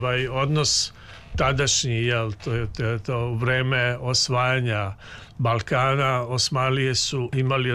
Odnos tadašnji, to vreme osvajanja Balkana, Osmanlije su imali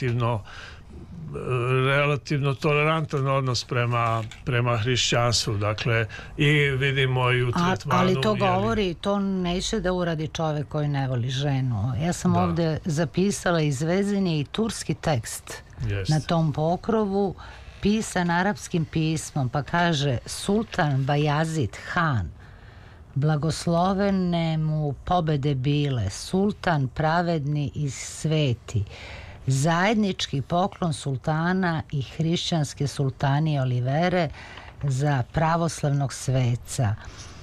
relativno tolerantan odnos prema hrišćanstvu, dakle, i vidimo i u tretmanu. Ali to govori, to neće da uradi čovek koji ne voli ženu. Ja sam ovde zapisala, izvezen je i turski tekst na tom pokrovu, pisan arapskim pismom, pa kaže: Sultan Bajazid Han, blagoslovene mu pobede bile, sultan pravedni i sveti, zajednički poklon sultana i hrišćanske sultanije Olivere za pravoslavnog sveca.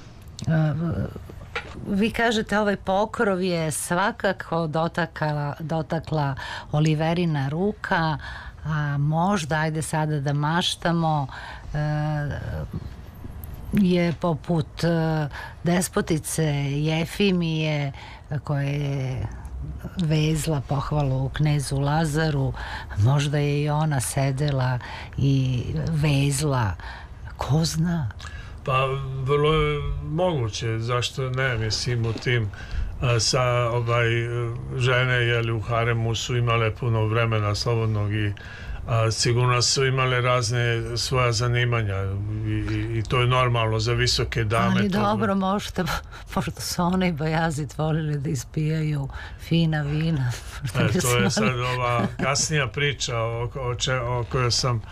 Vi kažete, ovaj pokrov je svakako dotakla Oliverina ruka, a možda, ajde sada da maštamo, je poput despotice Jefimije koja je vezla pohvalu knezu Lazaru, možda je i ona sedela i vezla, ko zna. Pa vrlo je moguće, zašto ne, mislim, u tim žene u haremu su imale puno vremena slobodnog i sigurno su imale razne svoja zanimanja i to je normalno za visoke dame. Ali dobro, možda su one i Bajazid volili da ispijaju fina vina. To je sad ova kasnija priča o kojoj sam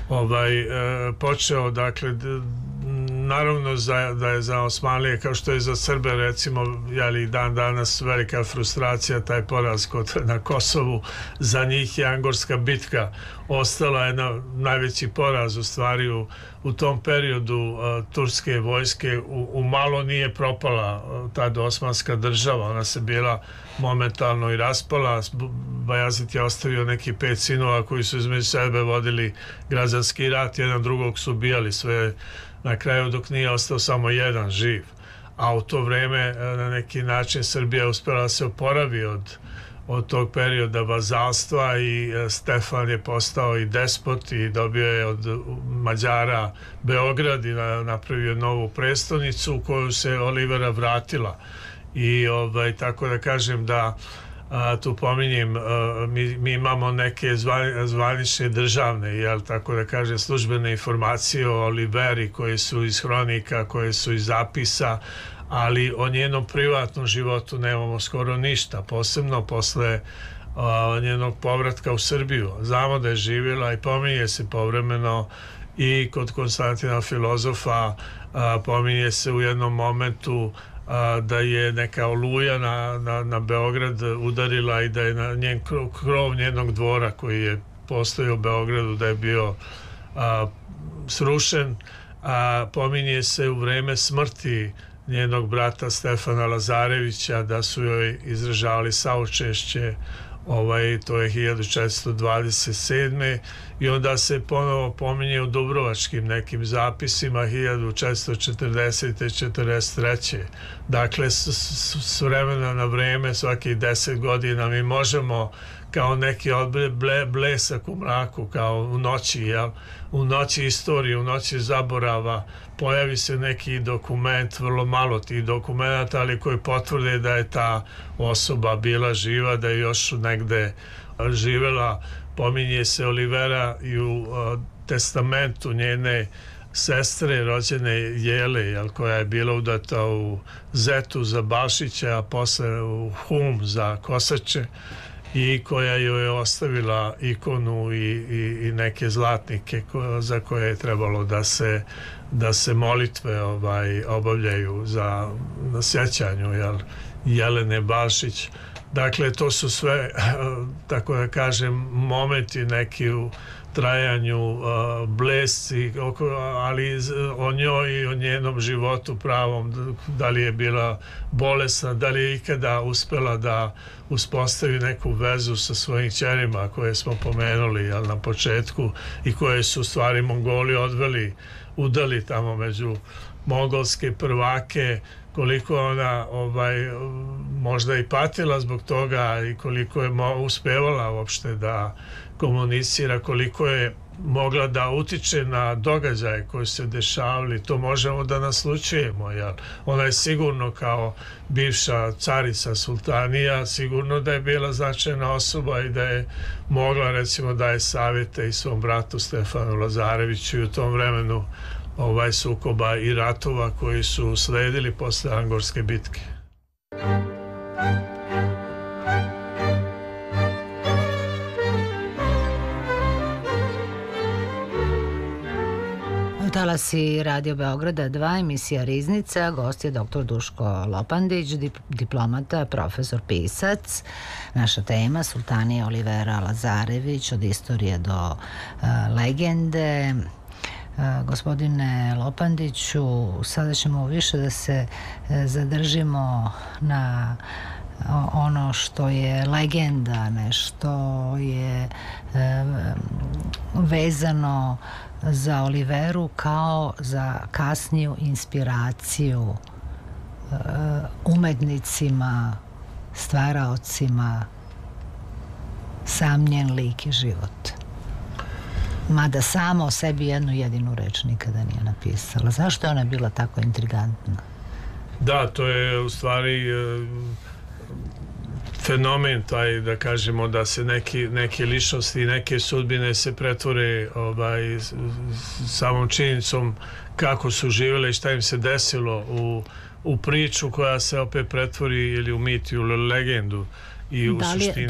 počeo. Dakle, naravno da je za Osmanlije, kao što je za Srbe, recimo, i dan danas velika frustracija, taj poraz na Kosovu. Za njih je Angorska bitka ostala jedna najveći poraz u stvari u tom periodu turske vojske. U malo nije propala tada osmanska država, ona se bila momentalno i raspala. Bajazid je ostavio neki 5 sinova koji su između sebe vodili građanski rat, jedan drugog su ubijali sve na kraju, dok nije ostao samo jedan živ. A u to vreme na neki način Srbija uspela da se oporavi od tog perioda vazalstva i Stefan je postao i despot i dobio je od Mađara Beograd i napravio novu prestonicu u koju se Olivera vratila. I tako da kažem da tu pominjem, mi imamo neke zvanične državne, tako da kažem, službene informacije o Oliveri koje su iz hronika, koje su iz zapisa, ali o njenom privatnom životu nemamo skoro ništa, posebno posle njenog povratka u Srbiju. Znamo da je živjela i pominje se povremeno i kod Konstantina Filozofa, pominje se u jednom momentu da je neka oluja na Beograd udarila i da je na njen krov njenog dvora koji je postojao u Beogradu da je bio srušen. Pominje se u vreme smrti njenog brata Stefana Lazarevića da su joj izražavali saučešće, to je 1427. i onda se ponovo pominje u dubrovačkim nekim zapisima 1440. 43. Dakle, s vremena na vreme, svakih 10 godina mi možemo kao neki blesak u mraku, kao u noći, u noći istorije, u noći zaborava, pojavi se neki dokument, vrlo malo tih dokumenta, ali koji potvrde da je ta osoba bila živa, da je još negde živela. Pominje se Olivera i u testamentu njene sestre rođene Jele, koja je bila udata u Zetu za Balšića, a posle u Hum za Kosače, i koja joj je ostavila ikonu i neke zlatnike za koje je trebalo da se molitve obavljaju na sjećanju Jelene Balšić. Dakle, to su sve, tako da kažem, momenti neki u trajanju blesci, ali o njoj i o njenom životu pravom, da li je bila bolesna, da li je ikada uspela da uspostavi neku vezu sa svojim ćerima koje smo pomenuli na početku i koje su u stvari Mongoli udali tamo među mongolske prvake koliko ona možda i patila zbog toga i koliko je uspevala uopšte da komunicira, koliko je mogla da utiče na događaje koji se dešavali, to možemo da naslučujemo, jer ona je sigurno kao bivša carica sultanija, sigurno da je bila značajna osoba i da je mogla recimo daje savjete i svom bratu Stefanu Lazareviću i u tom vremenu sukoba i ratova koji su sledili posle Angorske bitke. Talasi Radio Beograda 2, emisija Riznica, gost je dr. Duško Lopandić, diplomata, profesor, pisac. Naša tema Sultanija Olivera Lazarević, od istorije do legende. Gospodine Lopandiću, sada ćemo više da se zadržimo na ono što je legenda, nešto je vezano za Oliveru kao za kasniju inspiraciju umetnicima, stvaraocima, sam njen lik i život. Mada sama o sebi jednu jedinu reč nikada nije napisala. Zašto je ona bila tako intrigantna? Da, to je u stvari fenomen taj, da kažemo, da se neke ličnosti, neke sudbine se pretvore samom činjenicom kako su živjeli i šta im se desilo u priču koja se opet pretvori ili u mit ili u legendu. I u suštini...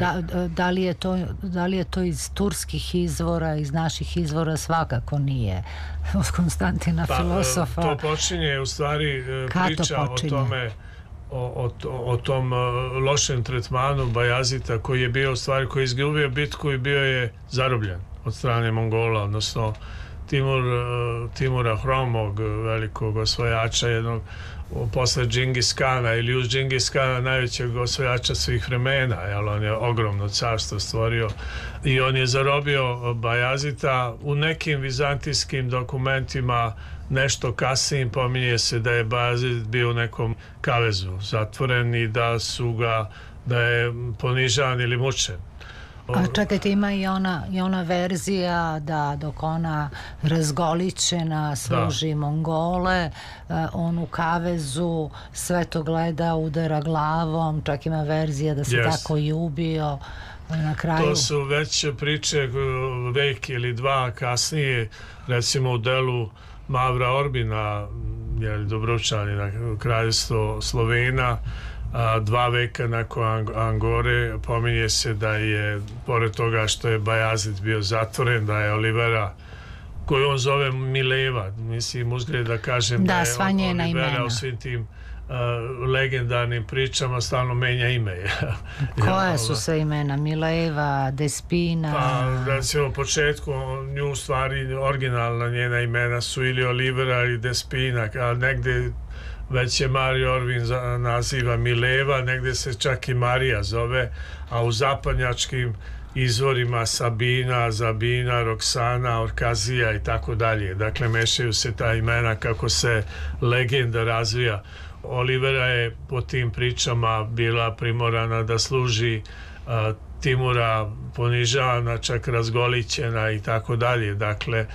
Da li je to iz turskih izvora, iz naših izvora? Svakako nije. Od Konstantina filosofa. To počinje u stvari priča o tome, o tom lošem tretmanu Bajazita koji je bio u stvari, koji je izgubio bitku i bio je zarobljen od strane Mongola, odnosno Timura Hromog, velikog osvajača, jednog posle Džingis Kana ili uz Džingis Kana najvećeg osvajača svih vremena, jer on je ogromno carstvo stvorio i on je zarobio Bajazita. U nekim vizantijskim dokumentima nešto kasnije pominje se da je Bajazid bio u nekom kavezu zatvoren i da je ponižavan ili mučen. A čekajte, ima i ona verzija da dok ona razgolićena služi Mongole, on u kavezu sve to gleda, udara glavom, čak ima verzija da se tako i ubio na kraju. To su već priče vek ili dva kasnije, recimo u delu Mavra Orbina, Dobrovčanina, kraljevstvo Slovena, 2 veka nakon Angore, pominje se da je, pored toga što je Bajazid bio zatvoren, da je Olivera, koju on zove Mileva, mislim uzgled da kažem da je Olivera u svim tim legendarnim pričama stalno menja ime. Koje su sve imena? Mileva, Despina? Pa, recimo, u početku nju u stvari originalna njena imena su ili Olivera ili Despina, a negde već je Mario Orvin naziva Mileva, negde se čak i Marija zove, a u zapadnjačkim izvorima Sabina, Zabina, Roksana, Orkazija i tako dalje. Dakle, mešaju se ta imena kako se legenda razvija. Olivera je po tim pričama bila primorana da služi Timura, ponižavana, čak razgolićena i tako dalje. Dakle,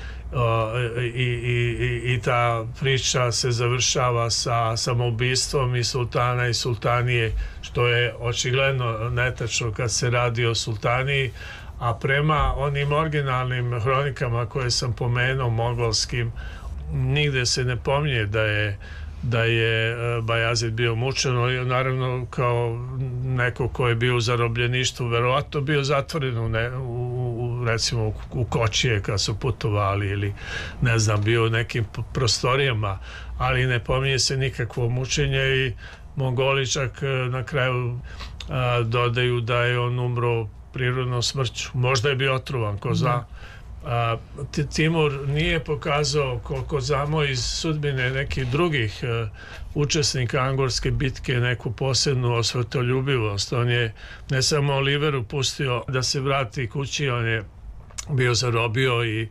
i ta priča se završava sa samoubistvom i sultana i sultanije, što je očigledno netačno kad se radi o sultaniji, a prema onim originalnim hronikama koje sam pomenuo, mongolskim, nigde se ne pominje da je Bajazid bio mučen, naravno kao neko ko je bio u zarobljeništvu, verovatno bio zatvoren recimo u kočije kad su putovali ili ne znam, bio u nekim prostorijama, ali ne pominje se nikakvo mučenje i Mongoli čak na kraju dodaju da je on umro prirodnom smrću. Možda je bio otrovan, ko zna. Timur nije pokazao, koliko znamo iz sudbine nekih drugih učesnika Angorske bitke, neku posebnu osvetoljubivost. On je ne samo Oliveru pustio da se vrati kući, on je bio zarobio i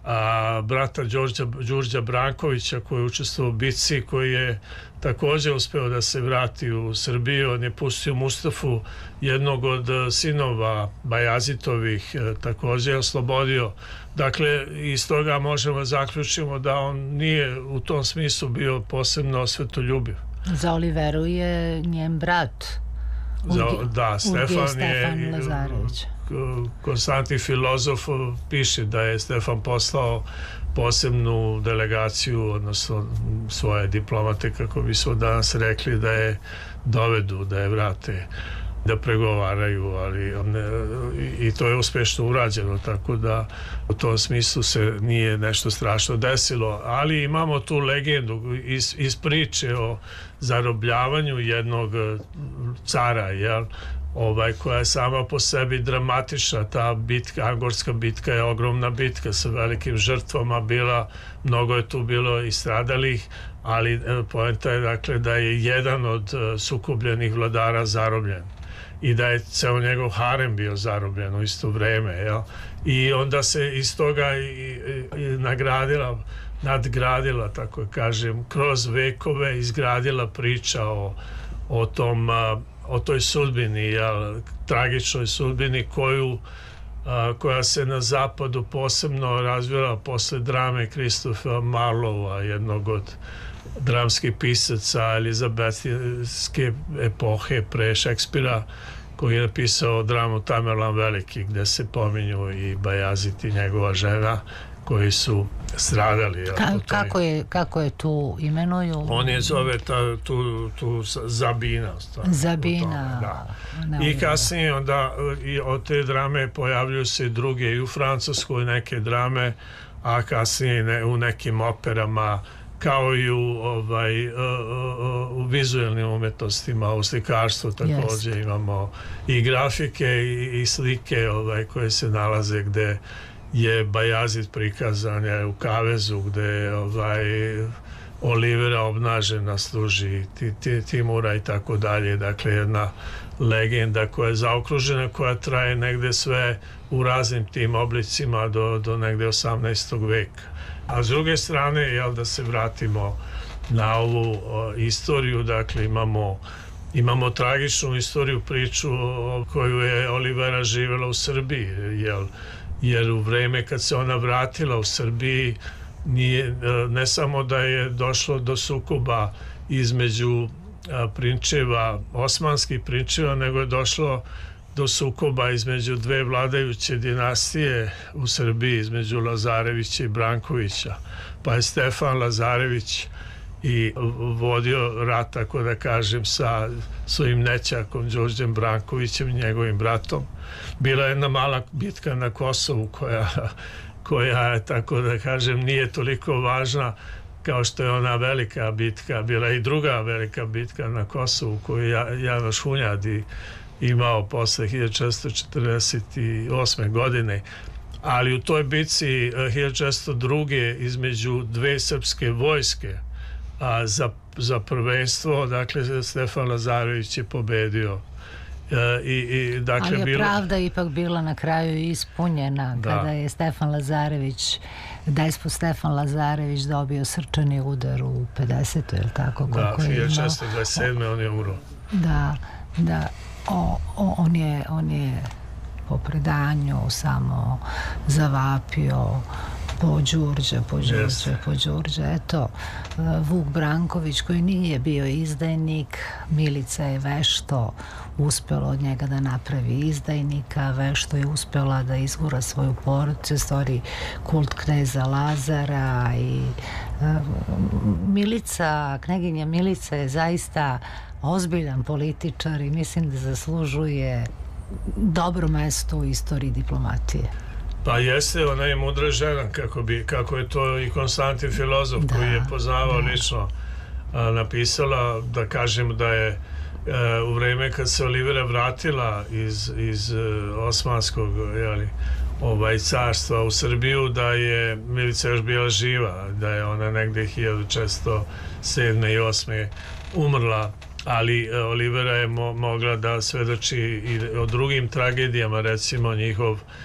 brata Đurđa Brankovića koji je učestvovao u bitci, koji je također uspeo da se vrati u Srbiju. On je pustio Mustafu, jednog od sinova Bajazitovih, također je oslobodio. Dakle, iz toga možemo zaključiti da on nije u tom smislu bio posebno osvetoljubiv. Za Oliveru je njen brat. Da, Stefan Lazarević. Konstantin Filozof piše da je Stefan poslao posebnu delegaciju, odnosno svoje diplomate, kako bi smo danas rekli, da je dovedu, da je vrate, da pregovaraju, ali i to je uspješno urađeno, tako da u tom smislu se nije nešto strašno desilo. Ali imamo tu legendu iz priče o zarobljavanju jednog cara, jel? Koja je sama po sebi dramatična. Ta bitka, Angorska bitka je ogromna bitka sa velikim žrtvama bila, mnogo je tu bilo i stradalih, ali poenta je dakle da je jedan od sukobljenih vladara zarobljen i da je ceo njegov harem bio zarobljen u isto vreme, jel? I onda se iz toga nadgradila, tako kažem, kroz vekove izgradila priča o toj sudbini, jel, tragičnoj sudbini koja se na zapadu posebno razvila posle drame Christophera Marlowa, jednog od dramskih pisaca elizabetske epohe pre Šekspira, koji je napisao dramu Tamerlan Veliki, gde se pominju i Bajazit i njegova žena koji su stradali. Kako je tu imenuju? On je zove tu Zabina. Zabina. Da. I kasnije onda od te drame pojavljuju se druge i u Francuskoj neke drame, a kasnije u nekim operama, kao i u vizualnim umetnostima, u slikarstvu također imamo i grafike i slike koje se nalaze gde je Bajazid prikazan u kavezu, gde je Olivera obnažena, služi Timura i tako dalje. Dakle, jedna legenda koja je zaokružena, koja traje negde sve u raznim tim oblicima do negde 18. veka. A s druge strane, da se vratimo na ovu istoriju, dakle imamo tragičnu istoriju, priču koju je Olivera živjela u Srbiji, jer u vreme kad se ona vratila u Srbiji ne samo da je došlo do sukoba između prinčeva, osmanskih prinčeva, nego je došlo do sukoba između dve vladajuće dinastije u Srbiji, između Lazarevića i Brankovića. Pa je Stefan Lazarević i vodio rat, tako da kažem, sa svojim nećakom Đorđem Brankovićem i njegovim bratom. Bila je jedna mala bitka na Kosovu koja, tako da kažem, nije toliko važna kao što je ona velika bitka. Bila je i druga velika bitka na Kosovu koju je Janoš Hunjadi imao posle 1448. godine. Ali u toj bitci 1402. između dve srpske vojske za prvenstvo, dakle, Stefan Lazarević je pobedio. Ali je pravda ipak bila na kraju ispunjena kada je despot Stefan Lazarević dobio srčani udar u 50. je li tako? Da, 1627. on je umro. Da, on je po predanju samo zavapio po Đurđe. Eto, Vuk Branković, koji nije bio izdajnik, Milica je vešto uspela od njega da napravi izdajnika, vešto je uspela da izgura svoju porodicu, stvori kult kneza Lazara i kneginja Milica je zaista ozbiljan političar i mislim da zaslužuje dobro mesto u istoriji diplomatije. Pa jeste, ona je mudra žena, kako je to i Konstantin Filozof, koji je poznavao lično, napisala, da kažem da je u vreme kad se Olivera vratila iz osmanskog carstva u Srbiju, da je Milica još bila živa, da je ona negde 1407. i 8. umrla, ali Olivera je mogla da svedoči i o drugim tragedijama, recimo njihov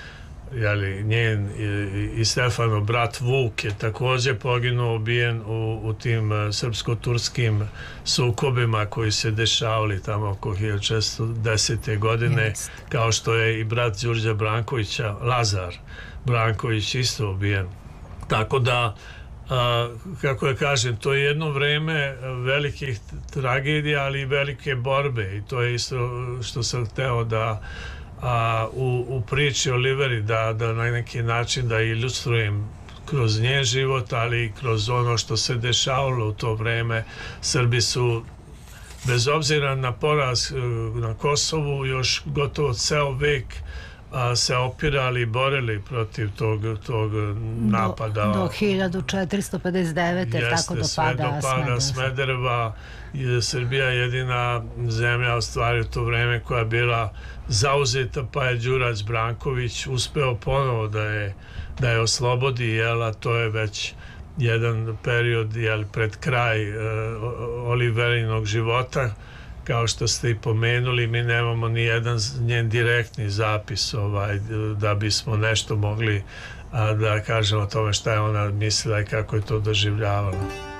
njen i Stefanov brat Vuk je također poginuo, ubijen u tim srpsko-turskim sukobima koji se dešavali tamo oko 1610. godine, kao što je i brat Đurđa Brankovića, Lazar Branković, isto ubijen. Tako da, kako ja kažem, to je jedno vreme velikih tragedija, ali i velike borbe, i to je isto što sam hteo da u priči Oliveri da na neki način da ilustrujem kroz njen život, ali i kroz ono što se dešavalo u to vreme. Srbi su, bez obzira na poraz na Kosovu, još gotovo ceo vek se opirali i borili protiv tog napada. Do 1459. tako do pada Smedereva. Srbija je jedina zemlja u stvari u to vreme koja je bila zauzeta, pa je Đurađ Branković uspeo ponovo da je oslobodi, a to je već jedan period pred kraj Oliverinog života. Kao što ste i pomenuli, mi nemamo ni jedan njen direktni zapis da bismo nešto mogli da kažemo o tome šta je ona mislila i kako je to doživljavala.